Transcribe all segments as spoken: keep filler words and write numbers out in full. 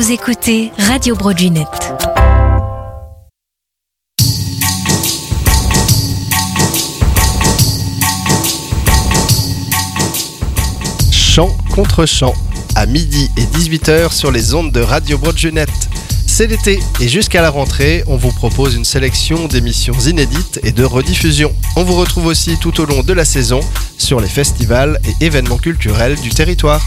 Vous écoutez Radio Broadway Net. Chant contre chant, à midi et dix-huit heures sur les ondes de Radio Broadway Net. C'est l'été et jusqu'à la rentrée, on vous propose une sélection d'émissions inédites et de rediffusions. On vous retrouve aussi tout au long de la saison sur les festivals et événements culturels du territoire.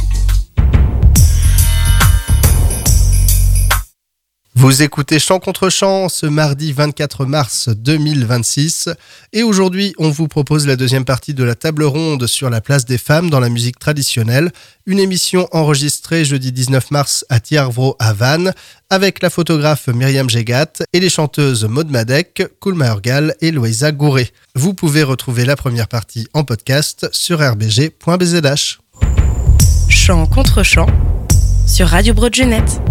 Vous écoutez Chant contre chant ce mardi vingt-quatre mars deux mille vingt-six et aujourd'hui on vous propose la deuxième partie de la table ronde sur la place des femmes dans la musique traditionnelle, une émission enregistrée jeudi dix-neuf mars à Tiarvro à Vannes avec la photographe Myriam Gégat et les chanteuses Maud Madec, Koulma Urgal et Loïsa Gouré. Vous pouvez retrouver la première partie en podcast sur r b g point b z h. Chant contre chant sur Radio Broadway Net.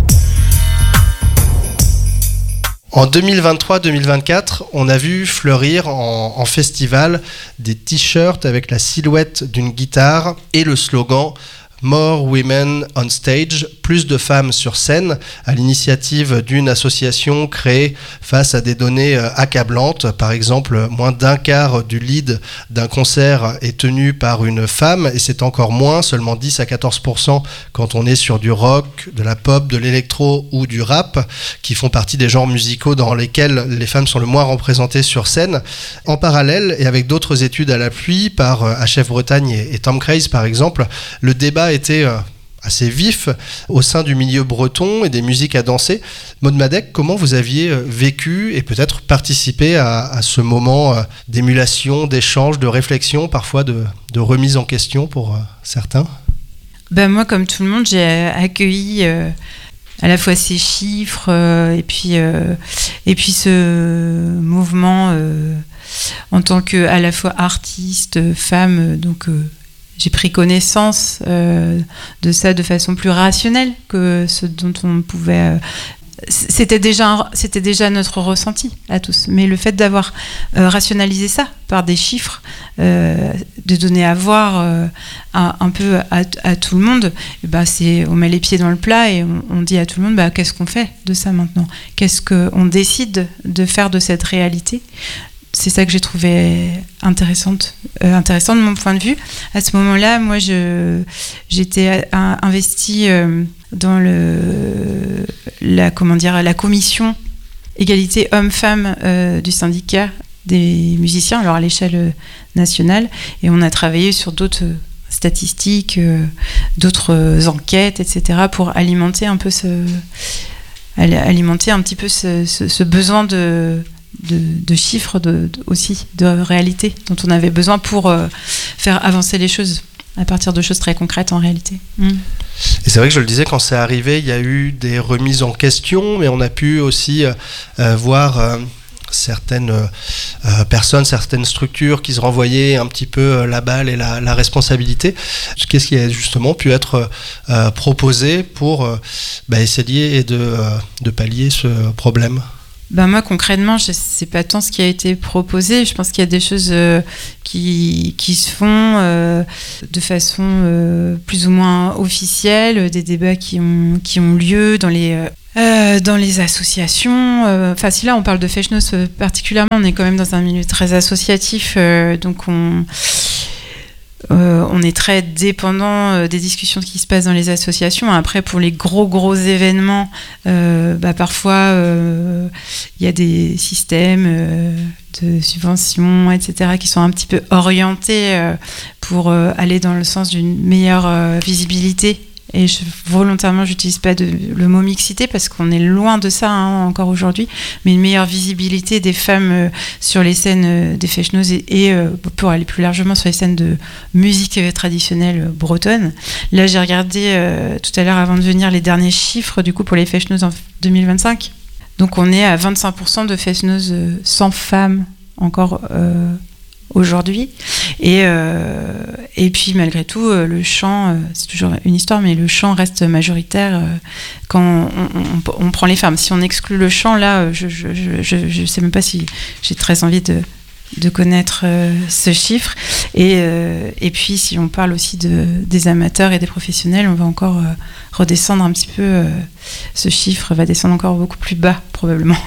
En deux mille vingt-trois deux mille vingt-quatre, on a vu fleurir en, en festival des t-shirts avec la silhouette d'une guitare et le slogan « More Women on Stage », plus de femmes sur scène, à l'initiative d'une association créée face à des données accablantes. Par exemple, moins d'un quart du lead d'un concert est tenu par une femme, et c'est encore moins, seulement dix à quatorze pour cent quand on est sur du rock, de la pop, de l'électro ou du rap, qui font partie des genres musicaux dans lesquels les femmes sont le moins représentées sur scène. En parallèle, et avec d'autres études à l'appui, par H F Bretagne et Tom Craze par exemple, le débat était euh, assez vif au sein du milieu breton et des musiques à danser. Maud Madec, comment vous aviez euh, vécu et peut-être participé à, à ce moment euh, d'émulation, d'échange, de réflexion, parfois de, de remise en question pour euh, certains ? Ben moi, comme tout le monde, j'ai accueilli euh, à la fois ces chiffres euh, et, puis, euh, et puis ce mouvement euh, en tant que à la fois artiste, femme, donc... Euh, J'ai pris connaissance euh, de ça de façon plus rationnelle que ce dont on pouvait... Euh, c'était, déjà, c'était déjà notre ressenti à tous. Mais le fait d'avoir euh, rationalisé ça par des chiffres, euh, de donner à voir euh, un, un peu à, à tout le monde, et bah c'est, on met les pieds dans le plat et on, on dit à tout le monde bah, qu'est-ce qu'on fait de ça maintenant ? Qu'est-ce qu'on décide de faire de cette réalité ? C'est ça que j'ai trouvé intéressante, euh, intéressant de mon point de vue. À ce moment-là, moi, je, j'étais investie euh, dans le, la, comment dire, la commission égalité hommes-femmes euh, du syndicat des musiciens, alors à l'échelle nationale, et on a travaillé sur d'autres statistiques, euh, d'autres enquêtes, et cetera, pour alimenter un peu ce, alimenter un petit peu ce, ce, ce besoin de De, de chiffres de, de, aussi, de réalité dont on avait besoin pour euh, faire avancer les choses à partir de choses très concrètes en réalité. Mmh. Et c'est vrai que je le disais, quand c'est arrivé, il y a eu des remises en question, mais on a pu aussi euh, voir euh, certaines euh, personnes, certaines structures qui se renvoyaient un petit peu euh, la balle et la, la responsabilité. Qu'est-ce qui a justement pu être euh, proposé pour euh, bah, essayer de, euh, de pallier ce problème ? Ben moi, concrètement, je sais pas tant ce qui a été proposé. Je pense qu'il y a des choses euh, qui, qui se font euh, de façon euh, plus ou moins officielle, des débats qui ont, qui ont lieu dans les, euh, dans les associations. Enfin, euh, si là, on parle de Feshnos euh, particulièrement, on est quand même dans un milieu très associatif, euh, donc on... Euh, on est très dépendant euh, des discussions qui se passent dans les associations. Après, pour les gros gros événements, euh, bah, parfois il euh, y a des systèmes euh, de subventions, et cetera, qui sont un petit peu orientés euh, pour euh, aller dans le sens d'une meilleure euh, visibilité. Et je, volontairement, j'utilise pas de, le mot mixité parce qu'on est loin de ça hein, encore aujourd'hui, mais une meilleure visibilité des femmes euh, sur les scènes euh, des Feshnos et, et euh, pour aller plus largement sur les scènes de musique traditionnelle euh, bretonne. Là, j'ai regardé euh, tout à l'heure avant de venir les derniers chiffres du coup pour les Feshnos en deux mille vingt-cinq. Donc, on est à vingt-cinq pour cent de Feshnos euh, sans femmes encore euh, aujourd'hui. Et, euh, et puis malgré tout, euh, le chant, euh, c'est toujours une histoire, mais le chant reste majoritaire euh, quand on, on, on prend les femmes. Si on exclut le chant, là, je je, je, je sais même pas si j'ai très envie de de connaître euh, ce chiffre. Et, euh, et puis, si on parle aussi de, des amateurs et des professionnels, on va encore euh, redescendre un petit peu. Euh, ce chiffre va descendre encore beaucoup plus bas, probablement.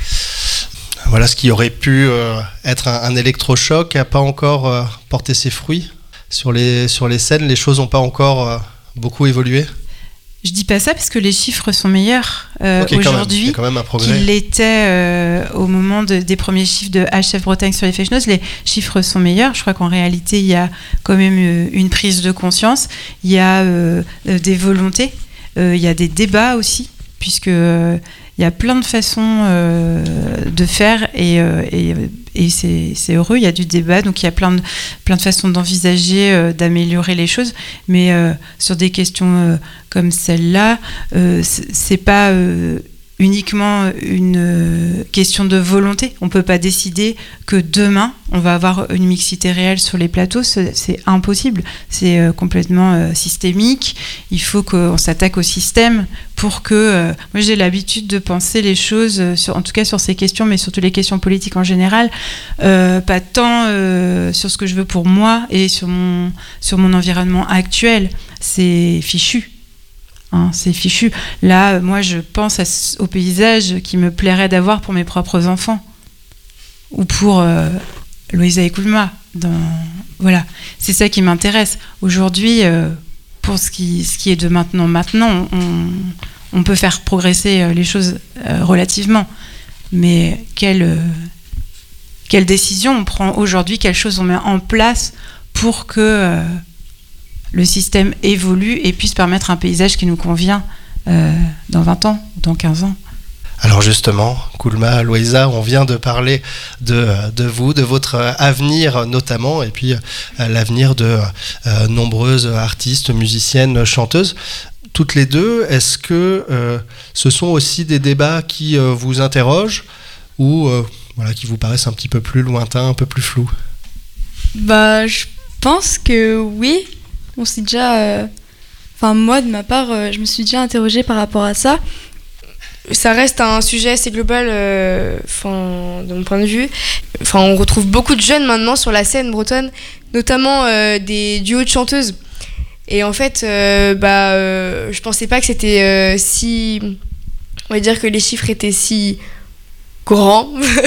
Voilà, ce qui aurait pu euh, être un, un électrochoc n'a pas encore euh, porté ses fruits. Sur les, sur les scènes, les choses n'ont pas encore euh, beaucoup évolué. Je dis pas ça parce que les chiffres sont meilleurs euh, okay, aujourd'hui qu'ils l'étaient euh, au moment de, des premiers chiffres de H F Bretagne sur les fake news. Les chiffres sont meilleurs. Je crois qu'en réalité, il y a quand même euh, une prise de conscience. Il y a euh, des volontés. Euh, il y a des débats aussi, puisque euh, il y a plein de façons euh, de faire et, euh, et, et c'est, c'est heureux. Il y a du débat, donc il y a plein de, plein de façons d'envisager, euh, d'améliorer les choses. Mais euh, sur des questions euh, comme celle-là, euh, c'est, c'est pas euh, uniquement une euh, question de volonté. On peut pas décider que demain on va avoir une mixité réelle sur les plateaux. C'est, c'est impossible. C'est euh, complètement euh, systémique. Il faut qu'on s'attaque au système pour que... Euh, moi, j'ai l'habitude de penser les choses, euh, sur, en tout cas sur ces questions, mais surtout les questions politiques en général, euh, pas tant euh, sur ce que je veux pour moi et sur mon, sur mon environnement actuel. C'est fichu. Hein, c'est fichu. Là, moi, je pense à, au paysage qui me plairait d'avoir pour mes propres enfants. Ou pour euh, Loïsa et Koulma. Dans... Voilà. C'est ça qui m'intéresse. Aujourd'hui, euh, pour ce qui, ce qui est de maintenant, maintenant, on, on peut faire progresser les choses euh, relativement. Mais quelle, euh, quelle décision on prend aujourd'hui, quelles choses on met en place pour que... Euh, le système évolue et puisse permettre un paysage qui nous convient euh, dans vingt ans, dans quinze ans. Alors justement, Koulma, Loïsa, on vient de parler de, de vous, de votre avenir notamment, et puis euh, l'avenir de euh, nombreuses artistes, musiciennes, chanteuses. Toutes les deux, est-ce que euh, ce sont aussi des débats qui euh, vous interrogent ou euh, voilà, qui vous paraissent un petit peu plus lointains, un peu plus flous ? Bah, je pense que oui. On s'est déjà, enfin euh, moi de ma part, euh, je me suis déjà interrogée par rapport à ça. Ça reste un sujet assez global, enfin euh, de mon point de vue. Enfin, on retrouve beaucoup de jeunes maintenant sur la scène bretonne, notamment euh, des duos de chanteuses. Et en fait, euh, bah, euh, je pensais pas que c'était euh, si, on va dire que les chiffres étaient si grand.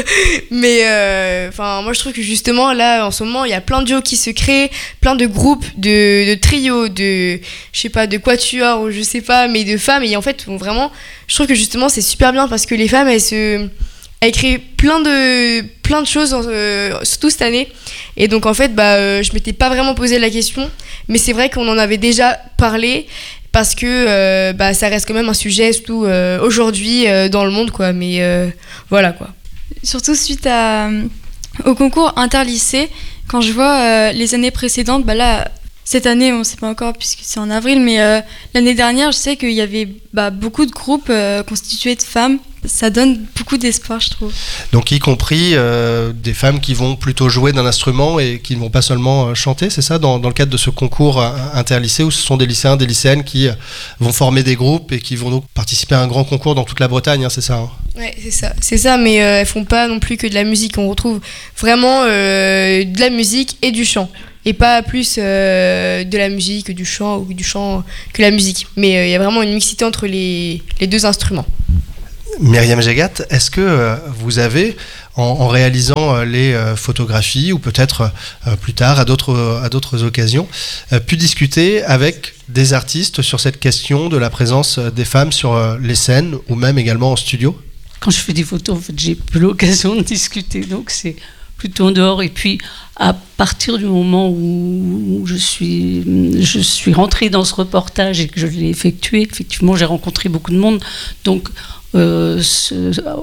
Mais enfin euh, moi je trouve que justement là en ce moment il y a plein de duos qui se créent, plein de groupes, de, de trios, de je sais pas, de quatuors ou je sais pas, mais de femmes. Et en fait vraiment je trouve que justement c'est super bien parce que les femmes elles se elles créent plein de plein de choses euh, surtout cette année. Et donc en fait bah euh, je m'étais pas vraiment posé la question, mais c'est vrai qu'on en avait déjà parlé parce que euh, bah, ça reste quand même un sujet surtout euh, aujourd'hui euh, dans le monde quoi, mais euh, voilà quoi. Surtout suite à, euh, au concours interlycée, quand je vois euh, les années précédentes, bah là cette année on ne sait pas encore puisque c'est en avril, mais euh, l'année dernière je sais qu'il y avait bah, beaucoup de groupes euh, constitués de femmes. Ça donne beaucoup d'espoir, je trouve. Donc y compris euh, des femmes qui vont plutôt jouer d'un instrument et qui ne vont pas seulement euh, chanter, c'est ça, dans, dans le cadre de ce concours euh, interlycée, où ce sont des lycéens, des lycéennes qui euh, vont former des groupes et qui vont donc participer à un grand concours dans toute la Bretagne, hein, c'est ça hein. Ouais, c'est ça, c'est ça, mais euh, elles font pas non plus que de la musique. On retrouve vraiment euh, de la musique et du chant. Et pas plus euh, de la musique, du chant ou du chant que la musique. Mais il euh, y a vraiment une mixité entre les, les deux instruments. Myriam Jagat, est-ce que euh, vous avez, en, en réalisant euh, les euh, photographies, ou peut-être euh, plus tard, à d'autres, à d'autres occasions, euh, pu discuter avec des artistes sur cette question de la présence des femmes sur euh, les scènes, ou même également en studio ? Quand je fais des photos, en fait, j'ai plus l'occasion de discuter, donc c'est plutôt en dehors. Et puis, à partir du moment où je suis, je suis rentrée dans ce reportage et que je l'ai effectué, effectivement, j'ai rencontré beaucoup de monde, donc Euh, ce,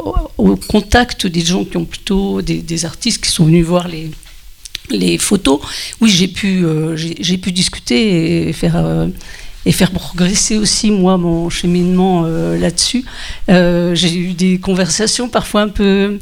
au contact des gens qui ont plutôt des, des artistes qui sont venus voir les, les photos, oui j'ai pu, euh, j'ai, j'ai pu discuter et faire, euh, et faire progresser aussi moi mon cheminement euh, là-dessus. Euh, j'ai eu des conversations parfois un peu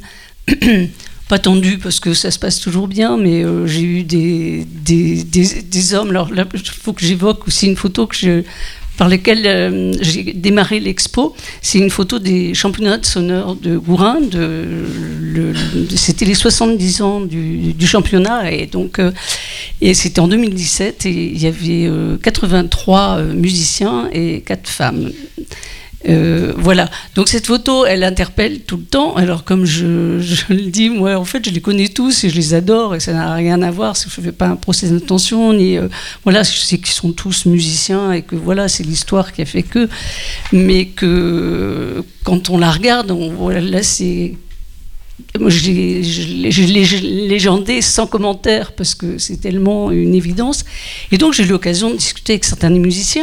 pas tendues parce que ça se passe toujours bien, mais euh, j'ai eu des, des, des, des hommes. Alors là il faut que j'évoque aussi une photo que je par lesquels euh, j'ai démarré l'expo. C'est une photo des championnats de sonneurs de Gourin. De, le, le, c'était les soixante-dix ans du, du championnat. Et, donc, euh, et c'était en deux mille dix-sept. Et il y avait euh, quatre-vingt-trois euh, musiciens et quatre femmes. Euh, voilà, donc cette photo elle interpelle tout le temps. Alors comme je, je le dis, moi en fait je les connais tous et je les adore et ça n'a rien à voir, je ne fais pas un procès d'intention ni euh, voilà, je sais qu'ils sont tous musiciens et que voilà, c'est l'histoire qui a fait que, mais que quand on la regarde, on, voilà, là c'est moi, je l'ai, je, l'ai, je l'ai légendé sans commentaire parce que c'est tellement une évidence. Et donc j'ai eu l'occasion de discuter avec certains musiciens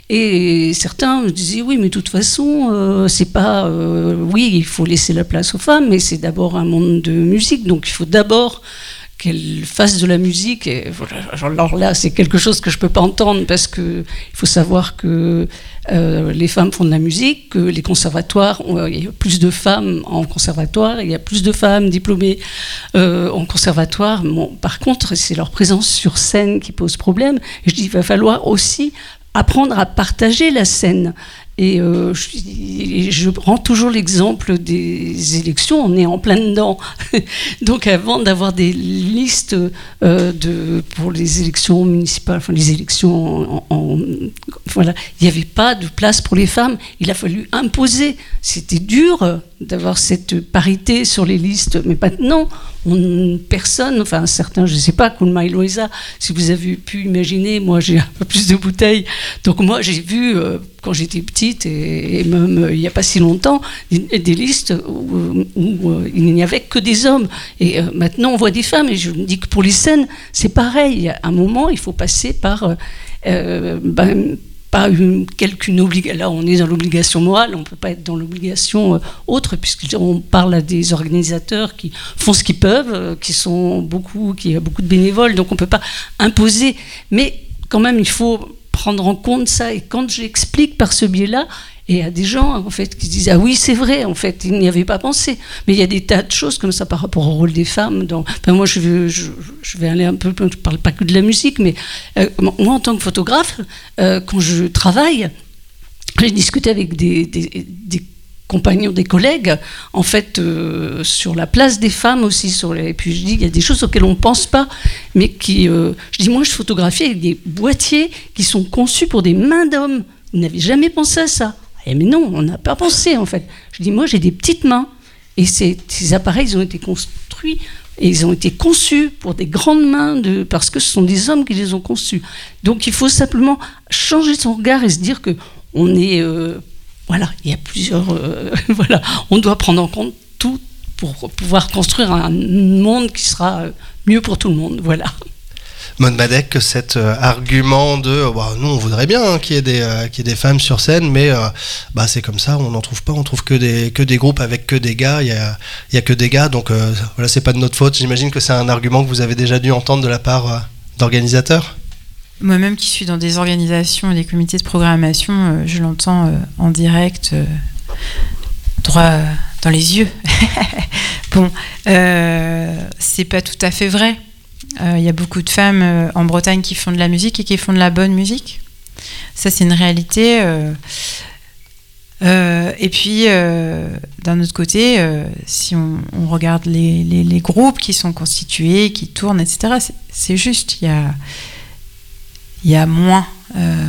et certains me disaient oui, mais de toute façon euh, c'est pas euh, oui, il faut laisser la place aux femmes, mais c'est d'abord un monde de musique, donc il faut d'abord qu'elles fassent de la musique. Et voilà, alors là c'est quelque chose que je peux pas entendre parce que il faut savoir que euh, les femmes font de la musique, que les conservatoires, euh, il y a plus de femmes en conservatoire, il y a plus de femmes diplômées euh, en conservatoire. Bon, par contre c'est leur présence sur scène qui pose problème. Et je dis il va falloir aussi apprendre à partager la scène. Et euh, je, je prends toujours l'exemple des élections, on est en plein dedans. Donc avant d'avoir des listes euh, de, pour les élections municipales, enfin les élections en, en, voilà, il n'y avait pas de place pour les femmes, il a fallu imposer. C'était dur d'avoir cette parité sur les listes, mais maintenant, on, personne, enfin certains, je ne sais pas, Koulma et Loïsa, si vous avez pu imaginer, moi j'ai un peu plus de bouteilles, donc moi j'ai vu, euh, quand j'étais petite, et, et même euh, il n'y a pas si longtemps, des, des listes où, où, où euh, il n'y avait que des hommes, et euh, maintenant on voit des femmes, et je me dis que pour les scènes, c'est pareil, à un moment, il faut passer par... Euh, euh, ben, pas une, quelqu'une obligation. Là, on est dans l'obligation morale, on ne peut pas être dans l'obligation euh, autre, puisqu'on parle à des organisateurs qui font ce qu'ils peuvent, euh, qui sont beaucoup, qui a beaucoup de bénévoles, donc on ne peut pas imposer. Mais quand même, il faut prendre en compte ça. Et quand j'explique par ce biais-là, et il y a des gens en fait qui disent ah oui c'est vrai en fait ils n'y avaient pas pensé, mais il y a des tas de choses comme ça par rapport au rôle des femmes dans... enfin, moi je vais, je, je vais aller un peu, je ne parle pas que de la musique, mais euh, moi en tant que photographe euh, quand je travaille j'ai discuté avec des, des, des compagnons, des collègues en fait euh, sur la place des femmes aussi sur les... et puis je dis il y a des choses auxquelles on ne pense pas mais qui euh... je dis moi je photographie avec des boîtiers qui sont conçus pour des mains d'hommes, vous n'avez jamais pensé à ça? Eh mais non, on n'a pas pensé en fait. Je dis moi j'ai des petites mains et ces, ces appareils ils ont été construits et ils ont été conçus pour des grandes mains de, parce que ce sont des hommes qui les ont conçus. Donc il faut simplement changer son regard et se dire que on est euh, voilà, il y a plusieurs euh, voilà, on doit prendre en compte tout pour pouvoir construire un monde qui sera mieux pour tout le monde. Voilà. Maud Madec, que cet euh, argument de euh, bah, nous on voudrait bien hein, qu'il y ait des euh, qu'il y ait des femmes sur scène, mais euh, bah c'est comme ça, on n'en trouve pas, on trouve que des que des groupes avec que des gars, il y a il y a que des gars, donc euh, voilà, c'est pas de notre faute. J'imagine que c'est un argument que vous avez déjà dû entendre de la part euh, d'organisateurs. Moi-même qui suis dans des organisations et des comités de programmation, euh, je l'entends euh, en direct, euh, droit euh, dans les yeux. Bon, euh, c'est pas tout à fait vrai. Il euh, y a beaucoup de femmes euh, en Bretagne qui font de la musique et qui font de la bonne musique. Ça, c'est une réalité. Euh, euh, et puis, euh, d'un autre côté, euh, si on, on regarde les, les, les groupes qui sont constitués, qui tournent, et cetera, c'est, c'est juste, il y a, y a moins, euh,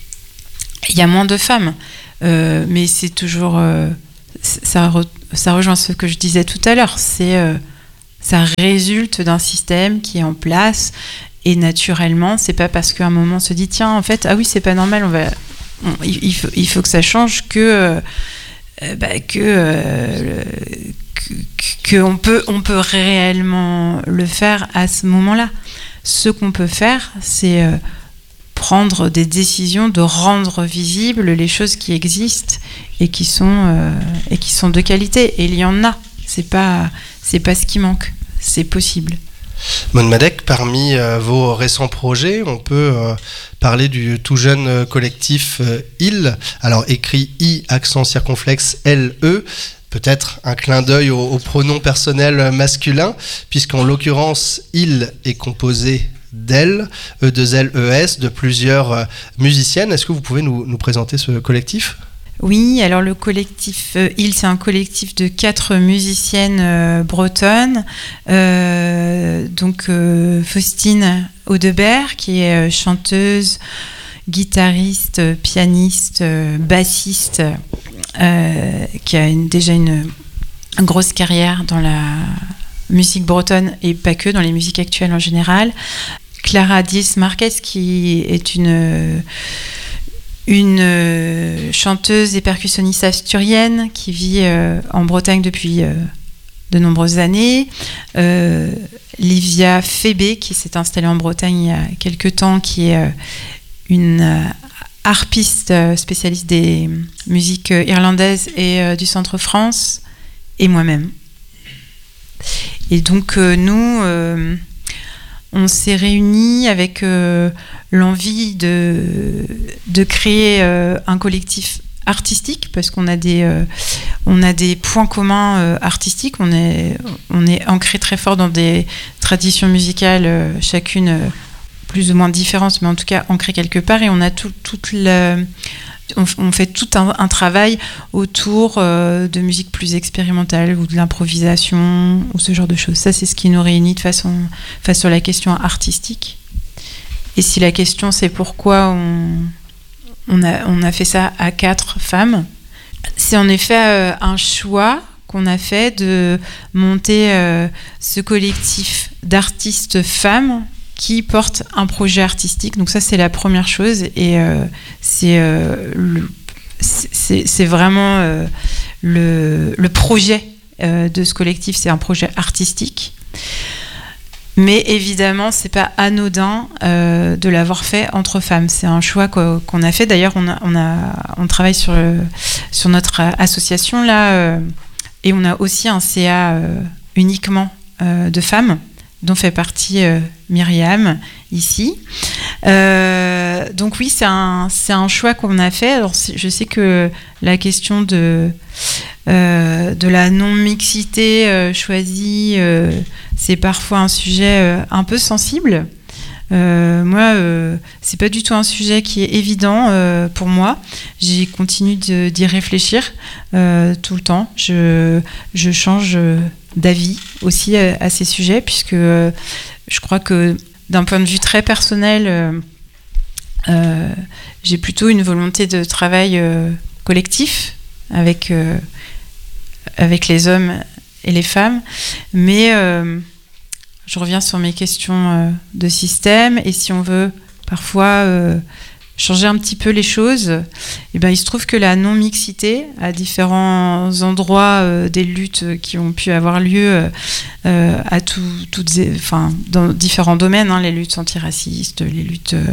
y a moins de femmes. Euh, mais c'est toujours... Euh, ça, re, ça rejoint ce que je disais tout à l'heure. C'est... Euh, ça résulte d'un système qui est en place et naturellement, c'est pas parce qu'à un moment on se dit tiens en fait ah oui c'est pas normal, on va, on, il, faut, il faut que ça change que euh, bah, que, euh, que que on peut on peut réellement le faire à ce moment-là. Ce qu'on peut faire, c'est euh, prendre des décisions de rendre visibles les choses qui existent et qui sont euh, et qui sont de qualité. Et il y en a. C'est pas c'est pas ce qui manque. C'est possible. Maud Madec, parmi euh, vos récents projets, on peut euh, parler du tout jeune euh, collectif euh, I L, alors écrit I, accent circonflexe, L E, peut-être un clin d'œil au, au pronom personnel masculin, puisqu'en l'occurrence, I L est composé d'El, E deux L E S, de plusieurs euh, musiciennes. Est-ce que vous pouvez nous, nous présenter ce collectif ? Oui, alors le collectif euh, Il, c'est un collectif de quatre musiciennes euh, bretonnes. Euh, donc euh, Faustine Audebert, qui est euh, chanteuse, guitariste, pianiste, euh, bassiste, euh, qui a une, déjà une, une grosse carrière dans la musique bretonne et pas que, dans les musiques actuelles en général. Clara Diez Marquez, qui est une... une euh, chanteuse et percussionniste asturienne qui vit euh, en Bretagne depuis euh, de nombreuses années. Euh, Livia Fébé, qui s'est installée en Bretagne il y a quelques temps, qui est euh, une euh, harpiste euh, spécialiste des musiques euh, irlandaises et euh, du centre France, et moi-même. Et donc euh, nous... Euh, on s'est réunis avec euh, l'envie de, de créer euh, un collectif artistique, parce qu'on a des, euh, on a des points communs euh, artistiques. On est, on est ancré très fort dans des traditions musicales, euh, chacune euh, plus ou moins différentes, mais en tout cas ancrées quelque part. Et on a tout, toute la... On, on fait tout un, un travail autour euh, de musique plus expérimentale ou de l'improvisation ou ce genre de choses. Ça, c'est ce qui nous réunit de façon face sur la question artistique. Et si la question, c'est pourquoi on, on, a, on a fait ça à quatre femmes, c'est en effet euh, un choix qu'on a fait de monter euh, ce collectif d'artistes femmes qui porte un projet artistique. Donc ça, c'est la première chose, et euh, c'est, euh, le, c'est, c'est vraiment euh, le, le projet euh, de ce collectif, c'est un projet artistique. Mais évidemment, c'est pas anodin euh, de l'avoir fait entre femmes. C'est un choix quoi, qu'on a fait. D'ailleurs, on, a, on, a, on travaille sur, le, sur notre association là, euh, et on a aussi un C A euh, uniquement euh, de femmes, dont fait partie euh, Myriam ici. Euh, donc oui, c'est un, c'est un choix qu'on a fait. Alors je sais que la question de, euh, de la non-mixité euh, choisie, euh, c'est parfois un sujet euh, un peu sensible. Euh, moi, euh, c'est pas du tout un sujet qui est évident euh, pour moi. J'ai continué de, d'y réfléchir euh, tout le temps. Je, je change d'avis aussi à, à ces sujets, puisque euh, je crois que d'un point de vue très personnel, euh, euh, j'ai plutôt une volonté de travail euh, collectif avec, euh, avec les hommes et les femmes, mais euh, je reviens sur mes questions euh, de système, et si on veut parfois euh, changer un petit peu les choses, et ben, il se trouve que la non-mixité à différents endroits euh, des luttes qui ont pu avoir lieu euh, à tout, toutes, enfin, dans différents domaines, hein, les luttes antiracistes, les luttes, euh,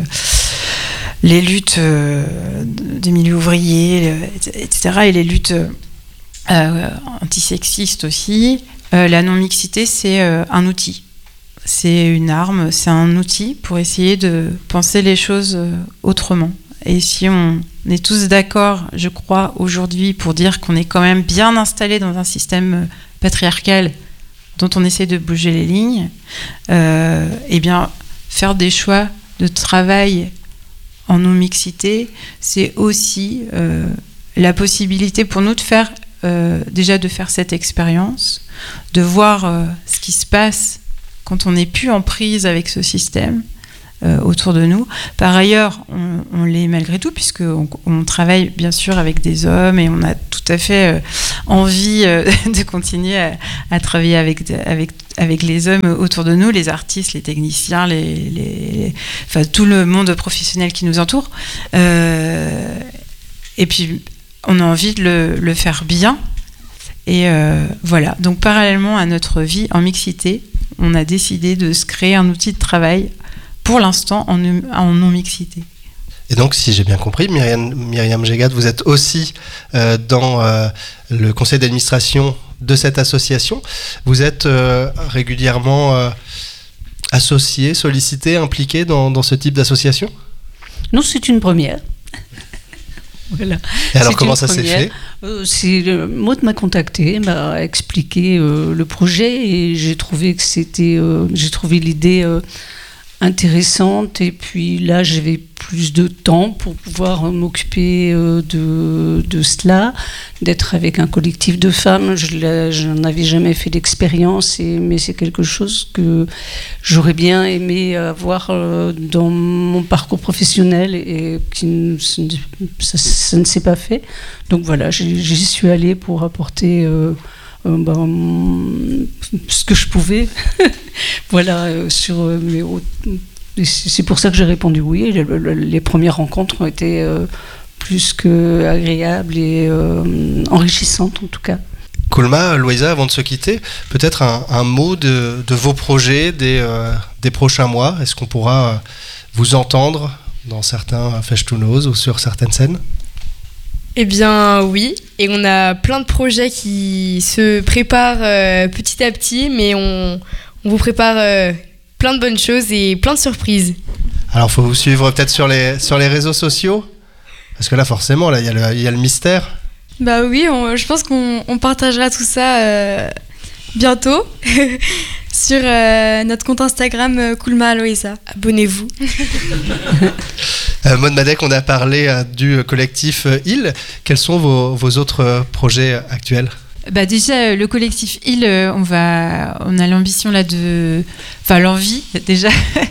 les luttes euh, des milieux ouvriers, et cetera, et les luttes euh, antisexistes aussi, euh, la non-mixité, c'est euh, un outil. C'est une arme, c'est un outil pour essayer de penser les choses autrement. Et si on est tous d'accord, je crois, aujourd'hui, pour dire qu'on est quand même bien installé dans un système patriarcal dont on essaie de bouger les lignes, euh, eh bien, faire des choix de travail en non-mixité, c'est aussi euh, la possibilité pour nous de faire, euh, déjà de faire cette expérience, de voir euh, ce qui se passe quand on n'est plus en prise avec ce système euh, autour de nous. Par ailleurs, on, on l'est malgré tout, puisqu'on on travaille bien sûr avec des hommes, et on a tout à fait euh, envie euh, de continuer à, à travailler avec, avec, avec les hommes autour de nous, les artistes, les techniciens, les, les, les, enfin, tout le monde professionnel qui nous entoure. Euh, et puis, on a envie de le, le faire bien. Et euh, voilà. Donc, parallèlement à notre vie en mixité, on a décidé de se créer un outil de travail, pour l'instant, en, en non-mixité. Et donc, si j'ai bien compris, Myriam, Myriam Gégade, vous êtes aussi euh, dans euh, le conseil d'administration de cette association. Vous êtes euh, régulièrement euh, associée, sollicitée, impliquée dans, dans ce type d'association ? Non, c'est une première. Voilà. Et alors, c'est comment ça première. s'est fait euh, c'est, euh, Maud m'a contacté, m'a expliqué euh, le projet, et j'ai trouvé que c'était, euh, j'ai trouvé l'idée euh, intéressante. Et puis là, j'avais plus de temps pour pouvoir m'occuper euh, de, de cela, d'être avec un collectif de femmes. Je n'en avais jamais fait d'expérience, et, mais c'est quelque chose que j'aurais bien aimé avoir euh, dans mon parcours professionnel, et qui ça, ça ne s'est pas fait. Donc voilà, j'y, j'y suis allée pour apporter euh, euh, ben, ce que je pouvais. Voilà, euh, sur euh, mes hautes. C'est pour ça que j'ai répondu oui. Les, les premières rencontres ont été euh, plus qu'agréables et euh, enrichissantes en tout cas. Kulma, Loïsa, avant de se quitter, peut-être un, un mot de, de vos projets des, euh, des prochains mois. Est-ce qu'on pourra euh, vous entendre dans certains Festschtunos ou sur certaines scènes ? Eh bien oui, et on a plein de projets qui se préparent euh, petit à petit, mais on, on vous prépare... Euh, plein de bonnes choses et plein de surprises. Alors, il faut vous suivre peut-être sur les, sur les réseaux sociaux ? Parce que là, forcément, il y, y a le mystère. Bah oui, on, je pense qu'on on partagera tout ça euh, bientôt sur euh, notre compte Instagram euh, Kulma Aloïsa. Abonnez-vous. euh, Maud Madec, on a parlé euh, du collectif euh, I L. Quels sont vos, vos autres euh, projets actuels ? Bah déjà le collectif I L, on va, on a l'ambition là de, enfin l'envie déjà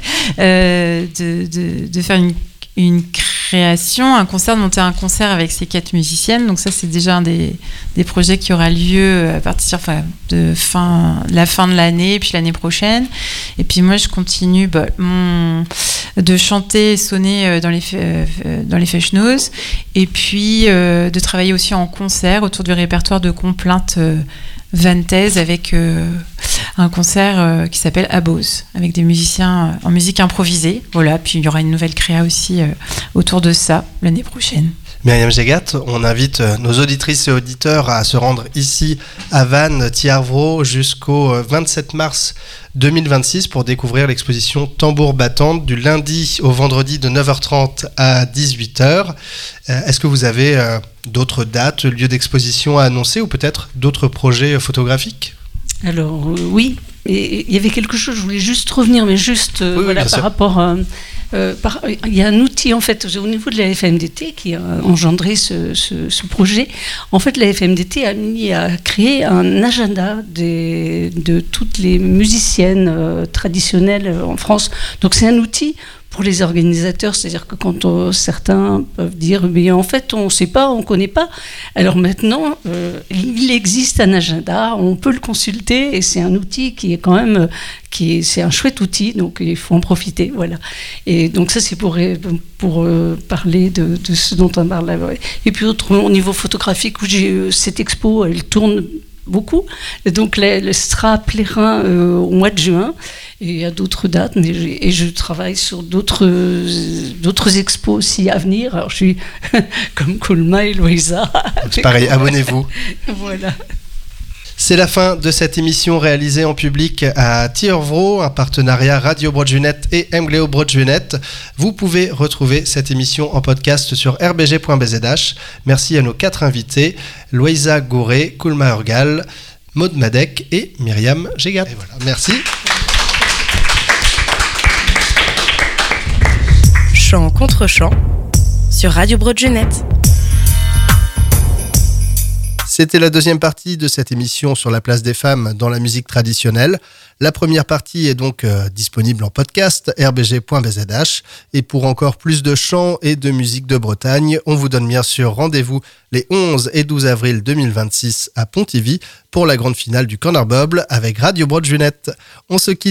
euh, de, de, de faire une, une création, un concert, de monter un concert avec ces quatre musiciennes. Donc ça c'est déjà un des, des projets qui aura lieu à partir enfin, de fin, la fin de l'année, puis l'année prochaine. Et puis moi je continue bah, mon, de chanter et sonner dans les euh, dans les Festschnoz, et puis euh, de travailler aussi en concert autour du répertoire de complaintes euh, vantaises avec euh, un concert euh, qui s'appelle Abos, avec des musiciens euh, en musique improvisée. Voilà, puis il y aura une nouvelle créa aussi euh, autour de ça l'année prochaine. Myriam Gégat, on invite nos auditrices et auditeurs à se rendre ici à Vannes, Thiavrault, jusqu'au vingt-sept mars deux mille vingt-six pour découvrir l'exposition Tambour battante du lundi au vendredi de neuf heures trente à dix-huit heures. Est-ce que vous avez euh, d'autres dates, lieux d'exposition à annoncer ou peut-être d'autres projets photographiques ? Alors euh, oui, et il y avait quelque chose, je voulais juste revenir, mais juste euh, oui, voilà, oui, par sûr. rapport à... Euh, par, il y a un outil en fait au niveau de la F M D T qui a engendré ce, ce, ce projet. En fait, la F M D T a mis à créer un agenda des, de toutes les musiciennes euh, traditionnelles en France. Donc c'est un outil pour les organisateurs, c'est-à-dire que quand on, certains peuvent dire mais en fait on ne sait pas, on ne connaît pas, alors maintenant euh, il existe un agenda, on peut le consulter et c'est un outil qui est quand même, qui est, c'est un chouette outil, donc il faut en profiter, voilà. Et donc ça c'est pour, pour euh, parler de, de ce dont on parle là. Et puis autrement, au niveau photographique, où j'ai, cette expo elle tourne beaucoup, et donc elle sera à Plérin euh, au mois de juin, et il y a d'autres dates, mais je, et je travaille sur d'autres, d'autres expos aussi à venir. Alors je suis comme Kulma et Loïsa. C'est pareil, abonnez-vous. Voilà. C'est la fin de cette émission réalisée en public à Thiavrault, un partenariat Radio Broadjunet et Mgleo Broadjunet. Vous pouvez retrouver cette émission en podcast sur r b g point b z h. Merci à nos quatre invités, Loïsa Gouré, Kulma Urgal, Maud Madec et Myriam Gégat. Et voilà, merci. Chant contre chant sur Radio Broadjunet. C'était la deuxième partie de cette émission sur la place des femmes dans la musique traditionnelle. La première partie est donc euh, disponible en podcast r b g point b z h. Et pour encore plus de chants et de musique de Bretagne, on vous donne bien sûr rendez-vous les onze et douze avril deux mille vingt-six à Pontivy pour la grande finale du Corner Bob avec Radio Broadjunet. On se quitte.